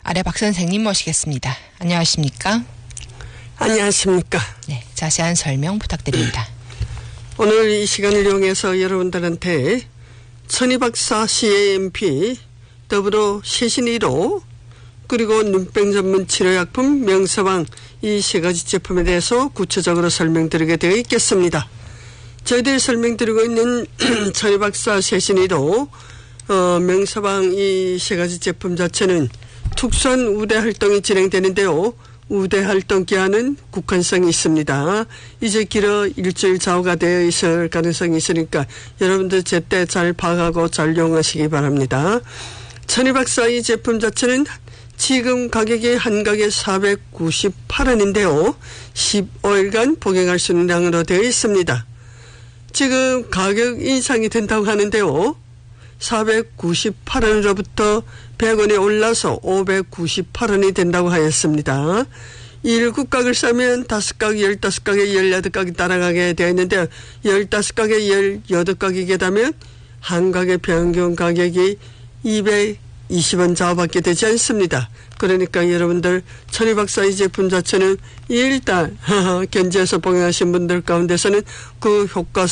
아래 박 선생님 모시겠습니다. 안녕하십니까? 안녕하십니까? 네, 자세한 설명 부탁드립니다. 오늘 이 시간을 이용해서 여러분들한테 천희박사 CAMP 더불어 최신 1호 그리고 눈병 전문 치료약품 명서방 이 세 가지 제품에 대해서 구체적으로 설명드리게 되어 있겠습니다. 저희들이 설명드리고 있는 천희박사 최신 1호 명서방 이 세 가지 제품 자체는 특수한 우대 활동이 진행되는데요. 우대 활동 기한은 국한성이 있습니다. 이제 길어 일주일 좌우가 되어 있을 가능성이 있으니까 여러분들 제때 잘 파악하고 잘 이용하시기 바랍니다. 천희박사 이 제품 자체는 지금 가격이 한 가게 498원인데요. 15일간 복용할 수 있는 양으로 되어 있습니다. 지금 가격 인상이 된다고 하는데요. 498원으로부터 100원이 올라서 598원이 된다고 하였습니다. 1국각을 싸면 5각, 15각에 18각이 따라가게 되어 있는데 15각에 18각이게 되면 한 가게 평균 가격이 220원 좌우밖에 되지 않습니다. 그러니까 여러분들 천희박사 이 제품 자체는 일단 견지해서 복용하신 분들 가운데서는 그 효과